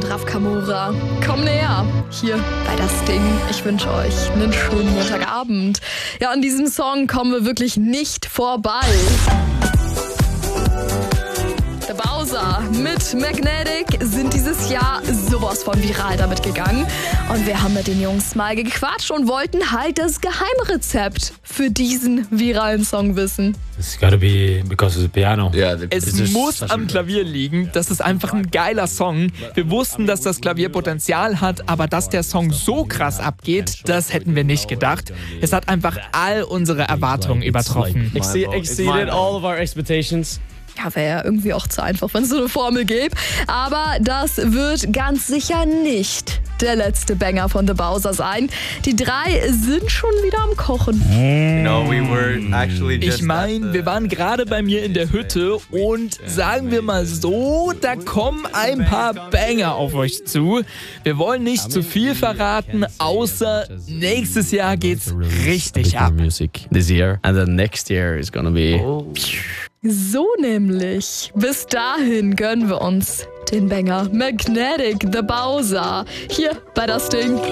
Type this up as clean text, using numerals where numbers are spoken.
Raf Kamora. Komm näher, hier bei Das Ding. Ich wünsche euch einen schönen Montagabend. Ja, an diesem Song kommen wir wirklich nicht vorbei. The Bowser mit Magnetic sind dieses Jahr sowas von viral damit gegangen. Und wir haben mit den Jungs mal gequatscht und wollten halt das Geheimrezept für diesen viralen Song wissen. It's gotta be because of the piano. Es muss am Klavier liegen. Das ist einfach ein geiler Song. Wir wussten, dass das Klavier Potenzial hat, aber dass der Song so krass abgeht, das hätten wir nicht gedacht. Es hat einfach all unsere Erwartungen übertroffen. Exceeded all of our expectations. Ja, wäre ja irgendwie auch zu einfach, wenn es so eine Formel gäbe. Aber das wird ganz sicher nicht der letzte Banger von The Bowser sein. Die drei sind schon wieder am Kochen. Ich meine, wir waren gerade bei mir in der Hütte und sagen wir mal so, da kommen ein paar Banger auf euch zu. Wir wollen nicht zu viel verraten, außer nächstes Jahr geht's richtig ab. Music this year and then next year is gonna be. So nämlich. Bis dahin gönnen wir uns den Banger Magnetic, The Bowser. Hier bei Das Ding.